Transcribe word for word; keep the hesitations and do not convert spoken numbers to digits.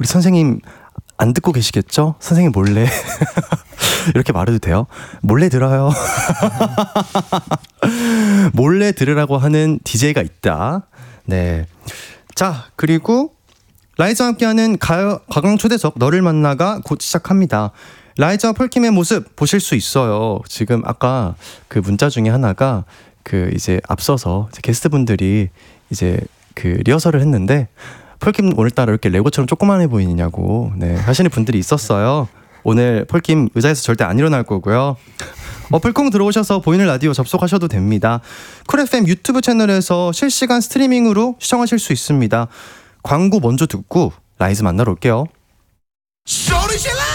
우리 선생님 안 듣고 계시겠죠? 선생님 몰래 이렇게 말해도 돼요? 몰래 들어요. 몰래 들으라고 하는 디제이가 있다. 네. 자, 그리고 라이즈와 함께하는 가요, 가광초대석 너를 만나가 곧 시작합니다. 라이즈와 폴킴의 모습 보실 수 있어요. 지금 아까 그 문자 중에 하나가 그 이제 앞서서 이제 게스트분들이 이제 그 리허설을 했는데 폴킴 오늘따라 이렇게 레고처럼 조그만해 보이냐고 네, 하시는 분들이 있었어요. 오늘 폴킴 의자에서 절대 안 일어날 거고요. 어플 콩 들어오셔서 보이는 라디오 접속하셔도 됩니다. 쿨 에프엠 유튜브 채널에서 실시간 스트리밍으로 시청하실 수 있습니다. 광고 먼저 듣고 라이즈 만나러 올게요. 소리 질러!